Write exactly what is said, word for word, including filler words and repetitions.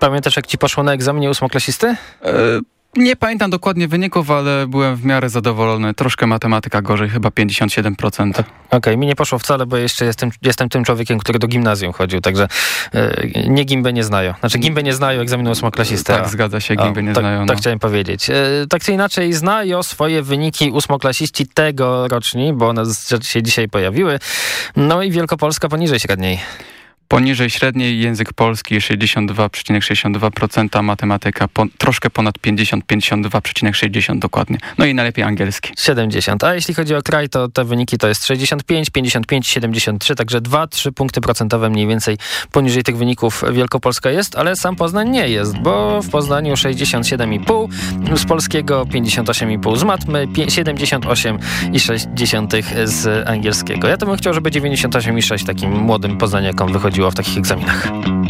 Pamiętasz, jak ci poszło na egzaminie ósmoklasisty? E, nie pamiętam dokładnie wyników, ale byłem w miarę zadowolony. Troszkę matematyka gorzej, chyba pięćdziesiąt siedem procent. Okej, okay, mi nie poszło wcale, bo jeszcze jestem, jestem tym człowiekiem, który do gimnazjum chodził, także e, nie gimbę nie znają. Znaczy gimbę nie znają egzaminu ósmoklasisty. Tak, a, zgadza się, gimbę nie tak, znają. No. Tak chciałem powiedzieć. E, tak czy inaczej znają swoje wyniki ósmoklasiści tegoroczni, bo one się dzisiaj pojawiły. No i Wielkopolska poniżej średniej. Poniżej średniej język polski sześćdziesiąt dwa przecinek sześćdziesiąt dwa procent, matematyka po, troszkę ponad pięćdziesiąt, pięćdziesiąt dwa przecinek sześćdziesiąt dokładnie. No i najlepiej angielski. siedemdziesiąt. A jeśli chodzi o kraj, to te wyniki to jest sześćdziesiąt pięć, pięćdziesiąt pięć, siedemdziesiąt trzy, także dwa trzy punkty procentowe mniej więcej poniżej tych wyników Wielkopolska jest, ale sam Poznań nie jest, bo w Poznaniu sześćdziesiąt siedem i pół z polskiego, pięćdziesiąt osiem i pół z matmy, siedemdziesiąt osiem i sześć dziesiątych z angielskiego. Ja to bym chciał, żeby dziewięćdziesiąt osiem i sześć takim młodym poznaniakom wychodziło w takich egzaminach.